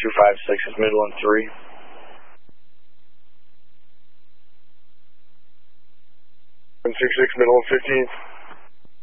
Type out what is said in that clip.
256 is middle and 3. And 66 middle and 15.